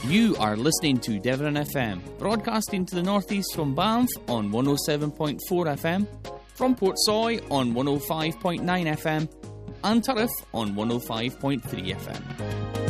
You are listening to Devon FM, broadcasting to the northeast from Banff on 107.4 FM, from Portsoy on 105.9 FM, and Turriff on 105.3 FM.